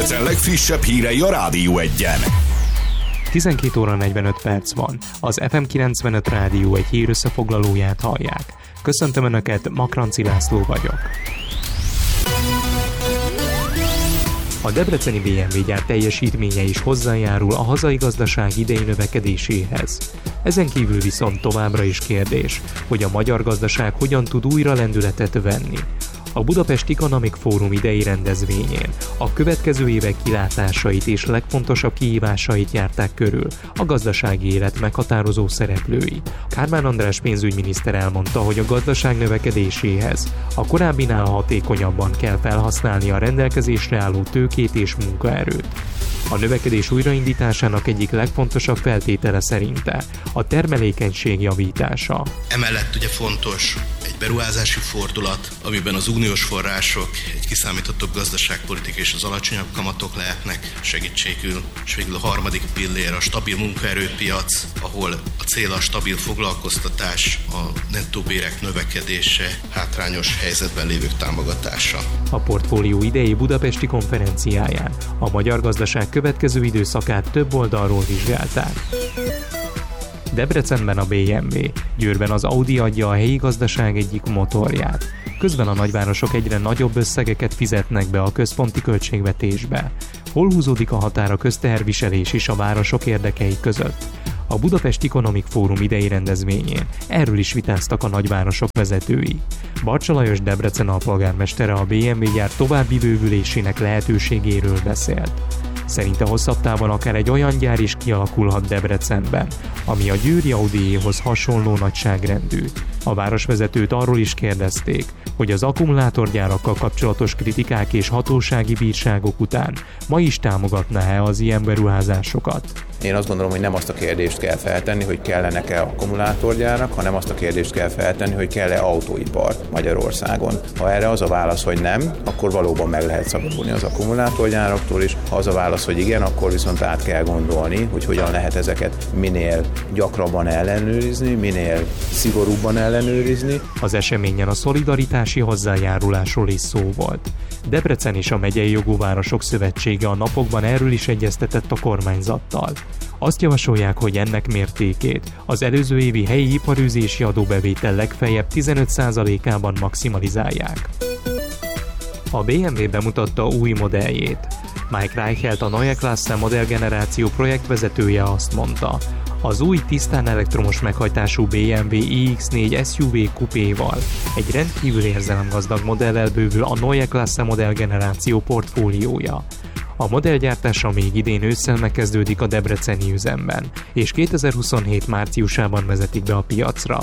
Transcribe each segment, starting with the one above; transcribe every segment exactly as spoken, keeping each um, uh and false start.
Debrecen legfrissebb hírei a Rádió Egyen. tizenkét óra negyvenöt perc van. Az ef em kilencvenöt Rádió egy hír összefoglalóját hallják. Köszöntöm Önöket, Makranci László vagyok. A debreceni bé em vé gyár teljesítménye is hozzájárul a hazai gazdaság idei növekedéséhez. Ezen kívül viszont továbbra is kérdés, hogy a magyar gazdaság hogyan tud újra lendületet venni. A Budapest Economic Forum idei rendezvényén a következő évek kilátásait és legfontosabb kihívásait járták körül a gazdasági élet meghatározó szereplői. Kármán András pénzügyminiszter elmondta, hogy a gazdaság növekedéséhez a korábbinál hatékonyabban kell felhasználni a rendelkezésre álló tőkét és munkaerőt. A növekedés újraindításának egyik legfontosabb feltétele szerinte a termelékenység javítása. Emellett ugye fontos egy beruházási fordulat, amiben az uniós források, egy kiszámíthatóbb gazdaságpolitika és az alacsonyabb kamatok lehetnek segítségül, és végül a harmadik pillér a stabil munkaerőpiac, ahol a cél a stabil foglalkoztatás, a nettó bérek növekedése, hátrányos helyzetben lévők támogatása. A portfólió idei budapesti konferenciáján a magyar gazdaság következő időszakát több oldalról vizsgálták. Debrecenben a bé em vé, Győrben az Audi adja a helyi gazdaság egyik motorját. Közben a nagyvárosok egyre nagyobb összegeket fizetnek be a központi költségvetésbe. Hol húzódik a határ a közteherviselés és a városok érdekei között? A Budapest Economic Forum idei rendezvényén erről is vitáztak a nagyvárosok vezetői. Barcsa Lajos Debrecen alpolgármestere a bé em vé gyár további bővülésének lehetőségéről beszélt. Szerinte hosszabb távon akár egy olyan gyár is kialakulhat Debrecenben, ami a győri Audiéhoz hasonló nagyságrendű. A városvezetőt arról is kérdezték, hogy az akkumulátorgyárakkal kapcsolatos kritikák és hatósági bírságok után ma is támogatná-e az ilyen beruházásokat. Én azt gondolom, hogy nem azt a kérdést kell feltenni, hogy kellenek-e akkumulátorgyárak, hanem azt a kérdést kell feltenni, hogy kell-e autóipar Magyarországon. Ha erre az a válasz, hogy nem, akkor valóban meg lehet szabadulni az akkumulátorgyáraktól is. Ha az a válasz, hogy igen, akkor viszont át kell gondolni, hogy hogyan lehet ezeket minél gyakrabban ellenőrizni, minél szigorúbban ellenőrizni. Az eseményen a szolidaritási hozzájárulásról is szó volt. Debrecen és a Megyei Jogú Városok Szövetsége a napokban erről is egyeztetett a kormányzattal. Azt javasolják, hogy ennek mértékét az előző évi helyi iparűzési adóbevétel legfeljebb tizenöt százalékában maximalizálják. A bé em vé bemutatta új modelljét. Mike Reichelt, a Neue Klasse modellgeneráció projektvezetője azt mondta, az új tisztán elektromos meghajtású bé em vé i iksz négy es u vé kupéval egy rendkívül érzelemgazdag modellel bővül a Neue Klasse modellgeneráció portfóliója. A modellgyártása még idén ősszel megkezdődik a debreceni üzemben, és kétezer-huszonhét márciusában vezetik be a piacra.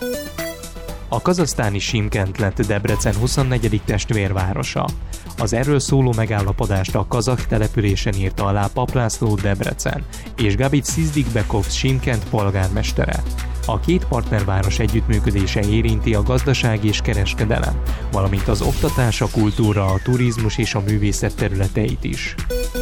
A kazahsztáni Simkent lett Debrecen huszonnegyedik testvérvárosa. Az erről szóló megállapodást a kazah településen írta alá Pap László Debrecen és Gabit Szizdikbekov Simkent polgármestere. A két partnerváros együttműködése érinti a gazdaság és kereskedelem, valamint az oktatás, a kultúra, a turizmus és a művészet területeit is.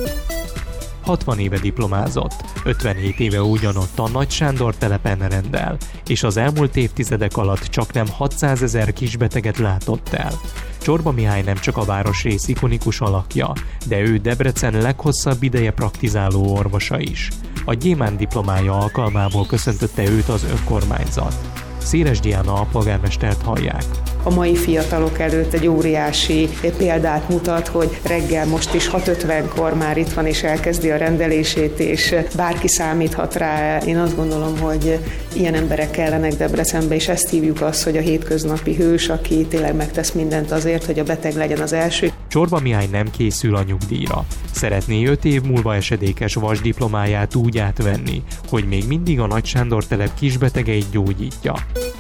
hatvan éve diplomázott, ötvenhét éve ugyanott a Nagy Sándor telepen rendel, és az elmúlt évtizedek alatt csaknem hatszázezer kisbeteget látott el. Csorba Mihály nem csak a városrész ikonikus alakja, de ő Debrecen leghosszabb ideje praktizáló orvosa is. A gyémánt diplomája alkalmából köszöntötte őt az önkormányzat. Széles Diana alpolgármestert hallják. A mai fiatalok előtt egy óriási példát mutat, hogy reggel most is hat ötvenkor már itt van és elkezdi a rendelését, és bárki számíthat rá. Én azt gondolom, hogy ilyen emberek kellenek Debrecenbe, és ezt hívjuk azt, hogy a hétköznapi hős, aki tényleg megtesz mindent azért, hogy a beteg legyen az első. Csorba Mihály nem készül a nyugdíjra. Szeretné öt év múlva esedékes vasdiplomáját úgy átvenni, hogy még mindig a Nagy Sándor telep kisbetegeit gyógyítja.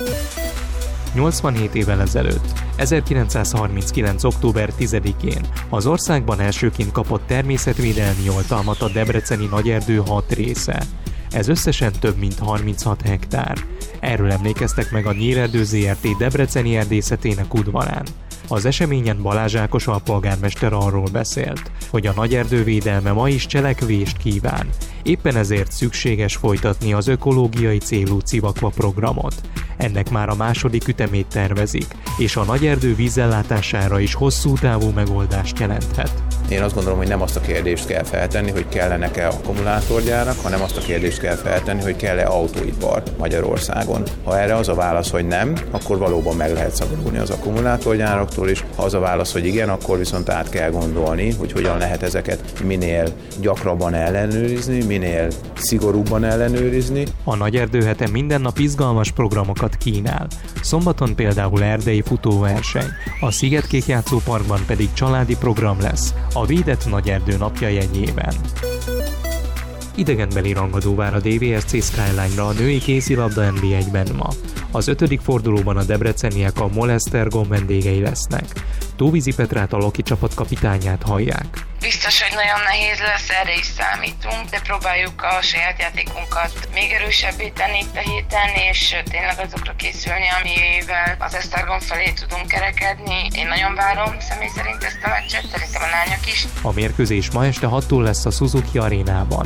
nyolcvanhét évvel ezelőtt, ezerkilencszázharminckilenc. október tizedikén az országban elsőként kapott természetvédelmi oltalmat a debreceni nagyerdő hat része. Ez összesen több mint harminchat hektár. Erről emlékeztek meg a Nyírerdő zé er té debreceni erdészetének udvarán. Az eseményen Balázs Ákos alpolgármester arról beszélt, hogy a nagyerdő védelme ma is cselekvést kíván. Éppen ezért szükséges folytatni az ökológiai célú Civakva programot. Ennek már a második ütemét tervezik, és a Nagyerdő vízellátására is hosszú távú megoldást jelenthet. Én azt gondolom, hogy nem azt a kérdést kell feltenni, hogy kellenek-e akkumulátorgyárak, hanem azt a kérdést kell feltenni, hogy kell-e autóipar Magyarországon. Ha erre az a válasz, hogy nem, akkor valóban meg lehet szabadulni az akkumulátorgyáraktól is. Ha az a válasz, hogy igen, akkor viszont át kell gondolni, hogy hogyan lehet ezeket minél gyakrabban ellenőrizni, minél szigorúbban ellenőrizni. A Nagyerdő hete minden nap izgalmas programokat kínál. Szombaton például erdei futóverseny, a Szigetkék játszóparkban pedig családi program lesz, a védett Nagyerdő napja jegyében. Idegenbeli rangadó vár a dé vé es cé Skyline-ra a női kézilabda en bé egyben ma. Az ötödik fordulóban a debreceniek a Molesztergom vendégei lesznek. Tóvízi Petrát, a Loki csapat kapitányát hallják. Biztos, hogy nagyon nehéz lesz, erre is számítunk, de próbáljuk a saját játékunkat még erősebbé tenni itt a héten, és tényleg azokra készülni, amivel az Esztergom felé tudunk kerekedni. Én nagyon várom személy szerint ezt a meccset, szerintem a lányok is. A mérkőzés ma este hattól lesz a Suzuki Arénában.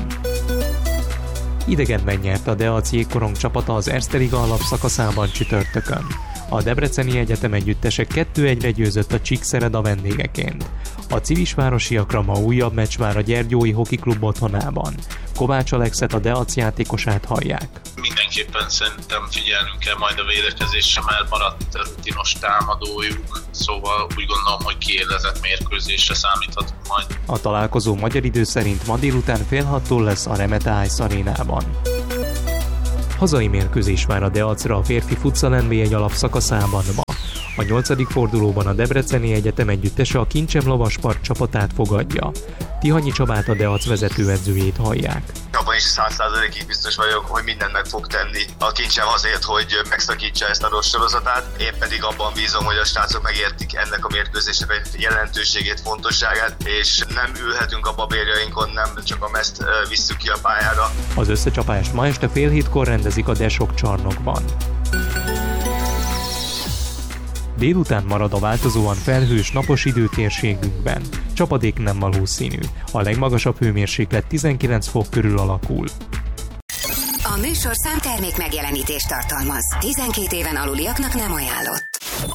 Idegenben nyert a Deac jégkorong csapata az Erste Liga alapszakaszában csütörtökön. A Debreceni Egyetem együttese kettő egyre győzött a Csíkszereda vendégeként. A civisvárosiakra ma újabb meccs vár a Gyergyói Hoki Klub otthonában. Kovács Alexet, a Deac játékosát hallják. Mindenképpen szerintem figyelnünk kell majd a védekezésre, mert maradt rutinos támadójuk, szóval úgy gondolom, hogy kiélezett mérkőzésre számíthatunk majd. A találkozó magyar idő szerint ma délután fél hattól lesz a Remete Ice arénában. Hazai mérkőzés vár a Deacra a férfi futsal en bé egy alapszakaszában ma. A nyolcadik fordulóban a Debreceni Egyetem együttese a Kincsem Lovaspart csapatát fogadja. Tihanyi Csabát, a Deac vezetőedzőjét hallják. Abban is száz százalékig biztos vagyok, hogy mindent meg fog tenni a Kincsem azért, hogy megszakítsa ezt a rossz sorozatát. Én pedig abban bízom, hogy a srácok megértik ennek a mérkőzésnek a jelentőségét, fontosságát, és nem ülhetünk a babérjainkon, nem csak a mezt visszük ki a pályára. Az összecsapást ma este fél hétkor rendezik a Desok csarnokban. Délután marad a változóan felhős napos időtérségünkben. Csapadék nem valószínű. A legmagasabb hőmérséklet tizenkilenc fok körül alakul. A műsor számtermék megjelenítést tartalmaz. tizenkét éven aluliaknak nem ajánlott.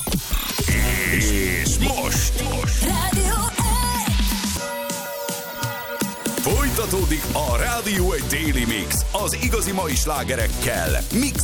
És most, most. Rádió Folytatódik a Rádió egy Daily Mix az igazi mai slágerekkel. Mix